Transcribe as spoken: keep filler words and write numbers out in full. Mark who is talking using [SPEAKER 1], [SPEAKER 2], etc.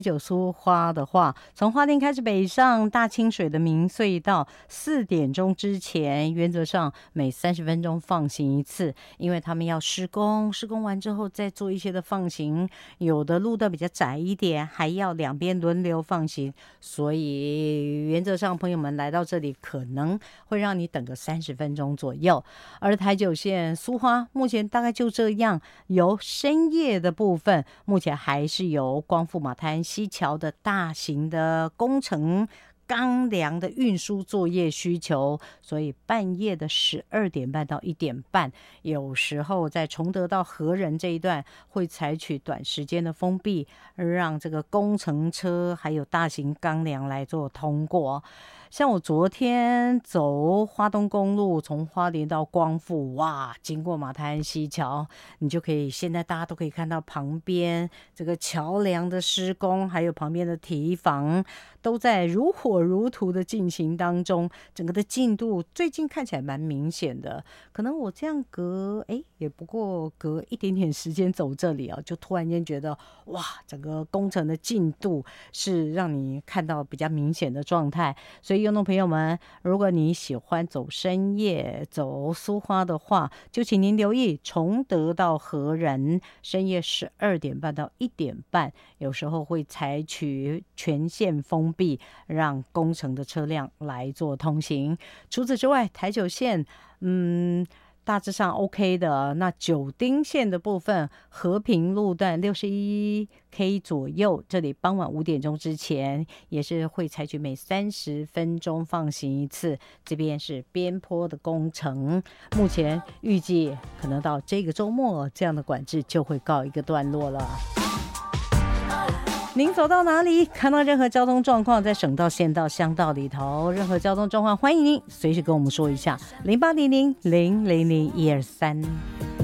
[SPEAKER 1] 九苏花的话，从花莲开始北上大清水的明隧道，四点钟之前，原则上每三十分钟放行一次，因为他们要施工，施工完之后再做一些的放行，有的路段比较窄一点，还要两边轮流放行，所以原则上朋友们来到这里，可能会让你等个三十分钟左右。而台九线苏花目前大概就这样，由深夜的部分，目前还是由光复马滩西桥的大型的工程钢梁的运输作业需求，所以半夜的十二点半到一点半，有时候在崇德到和仁这一段会采取短时间的封闭，让这个工程车还有大型钢梁来做通过。像我昨天走花东公路，从花莲到光复，哇，经过马滩西桥，你就可以现在大家都可以看到旁边这个桥梁的施工，还有旁边的堤防都在如火如荼的进行当中，整个的进度最近看起来蛮明显的。可能我这样隔哎也不过隔一点点时间走这里啊，就突然间觉得哇，整个工程的进度是让你看到比较明显的状态。所以用众朋友们，如果你喜欢走深夜走苏花的话，就请您留意崇德到和仁深夜十二点半到一点半，有时候会采取全线封闭，让工程的车辆来做通行。除此之外，台九线嗯大致上 OK 的。那九丁线的部分，和平路段六十一 K 左右，这里傍晚五点钟之前也是会采取每三十分钟放行一次。这边是边坡的工程，目前预计可能到这个周末，这样的管制就会告一个段落了。您走到哪里，看到任何交通状况，在省道、县道、乡道里头，任何交通状况，欢迎您随时跟我们说一下，零八零零零零零一二三。